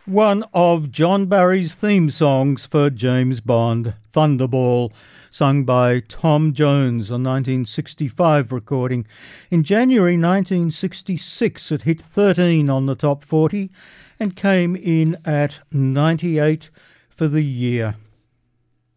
One of John Barry's theme songs for James Bond, Thunderball, sung by Tom Jones, a 1965 recording. In January 1966 it hit 13 on the top 40 and came in at 98 for the year.